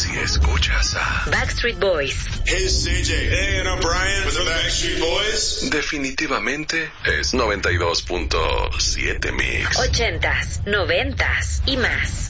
Si escuchas a Backstreet Boys. Hey, it's CJ. Hey, and I'm Brian with the Backstreet Boys. definitivamente es 92.7 Mix. 80s, 90s y más.